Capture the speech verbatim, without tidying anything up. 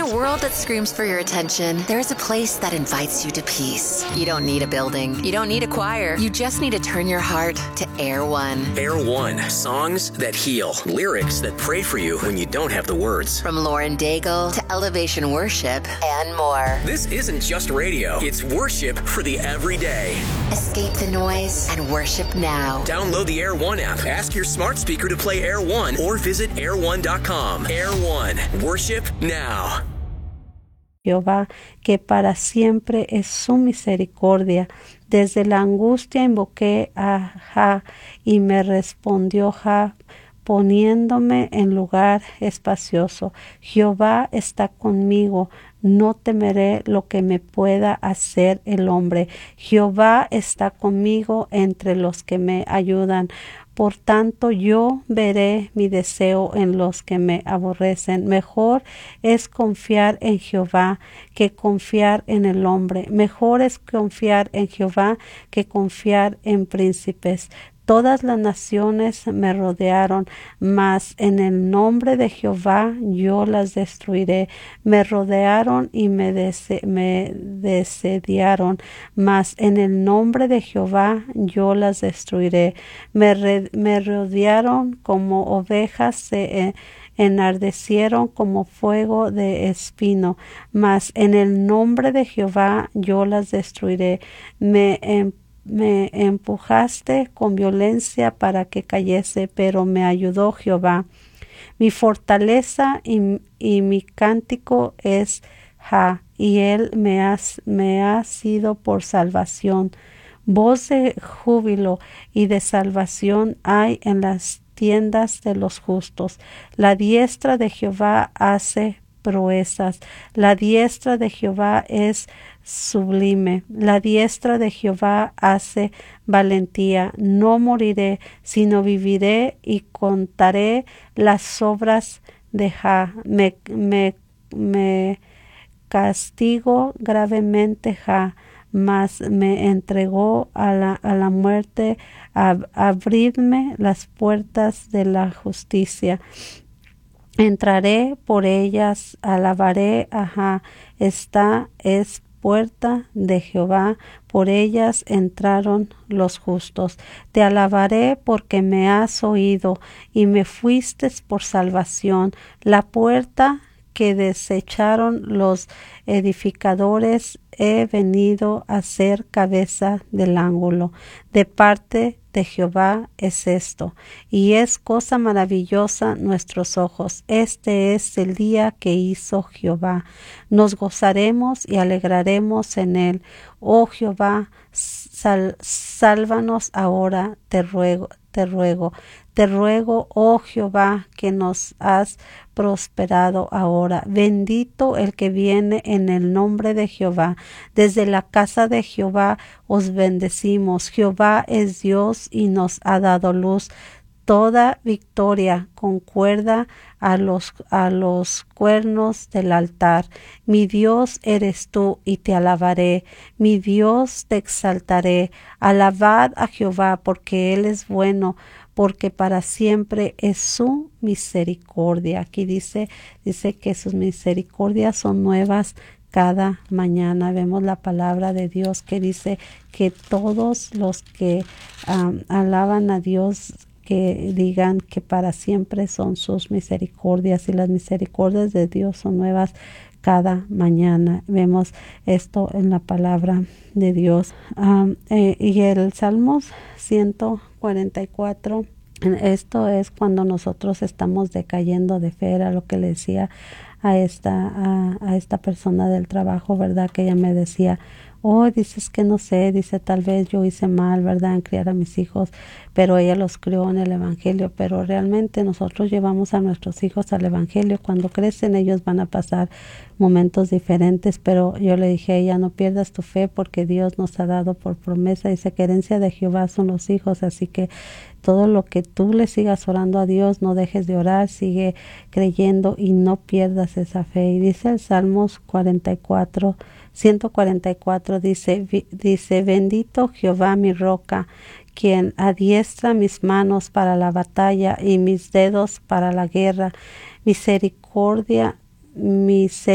a world that screams for your attention, there's a place that invites you to peace. You don't need a building. You don't need a choir. You just need to turn your heart to Air One. Air One. Songs that heal. Lyrics that pray for you when you don't have the words. From Lauren Daigle to Elevation Worship and more. This isn't just radio. It's worship for the everyday. Escape the noise and worship now. Download the Air One app. Ask your smart speaker to play Air One or visit air one dot com. Air One. Worship now. Jehová, que para siempre es su misericordia. Desde la angustia invoqué a Jah, y me respondió Jah, poniéndome en lugar espacioso. Jehová está conmigo, no temeré lo que me pueda hacer el hombre. Jehová está conmigo entre los que me ayudan. Por tanto, yo veré mi deseo en los que me aborrecen. Mejor es confiar en Jehová que confiar en el hombre. Mejor es confiar en Jehová que confiar en príncipes. Todas las naciones me rodearon, mas en el nombre de Jehová yo las destruiré. Me rodearon y me, dese, me desediaron, mas en el nombre de Jehová yo las destruiré. Me, re, me rodearon como ovejas, se eh, enardecieron como fuego de espino, mas en el nombre de Jehová yo las destruiré. Me em, Me empujaste con violencia para que cayese, pero me ayudó Jehová. Mi fortaleza y, y mi cántico es Jah, y él me ha, me ha sido por salvación. Voz de júbilo y de salvación hay en las tiendas de los justos. La diestra de Jehová hace proezas. La diestra de Jehová es sublime. La diestra de Jehová hace valentía. No moriré, sino viviré y contaré las obras de Jah. Me, me, me castigo gravemente Jah, mas me entregó a la, a la muerte. Ab, abridme las puertas de la justicia. Entraré por ellas, alabaré a Jah. Esta es puerta de Jehová, por ellas entraron los justos. Te alabaré porque me has oído y me fuiste por salvación. La puerta que desecharon los edificadores, he venido a ser cabeza del ángulo. De parte de Jehová es esto, y es cosa maravillosa nuestros ojos. Este es el día que hizo Jehová. Nos gozaremos y alegraremos en él. Oh Jehová, sal, sálvanos ahora, te ruego, te ruego. Te ruego, oh Jehová, que nos has prosperado ahora. Bendito el que viene en el nombre de Jehová. Desde la casa de Jehová os bendecimos. Jehová es Dios y nos ha dado luz. Toda victoria concuerda a los, a los cuernos del altar. Mi Dios eres tú y te alabaré. Mi Dios te exaltaré. Alabad a Jehová porque Él es bueno, porque para siempre es su misericordia. Aquí dice, dice que sus misericordias son nuevas cada mañana. Vemos la palabra de Dios que dice que todos los que um, alaban a Dios, que digan que para siempre son sus misericordias, y las misericordias de Dios son nuevas cada mañana. Vemos esto en la palabra de Dios. Um, eh, y el Salmos ciento cuarenta y cuatro, esto es cuando nosotros estamos decayendo de fe. Era lo que le decía a esta, a, a esta persona del trabajo, ¿verdad? Que ella me decía, oh, dices que no sé, dice, tal vez yo hice mal, ¿verdad?, en criar a mis hijos, pero ella los crió en el Evangelio. Pero realmente nosotros llevamos a nuestros hijos al Evangelio. Cuando crecen ellos van a pasar momentos diferentes, pero yo le dije a ella, no pierdas tu fe porque Dios nos ha dado por promesa, dice que herencia de Jehová son los hijos, así que todo lo que tú le sigas orando a Dios, no dejes de orar, sigue creyendo y no pierdas esa fe. Y dice el Salmos cuarenta y cuatro, ciento cuarenta y cuatro, dice, dice, bendito Jehová mi roca, quien adiestra mis manos para la batalla y mis dedos para la guerra. Misericordia, misericordia.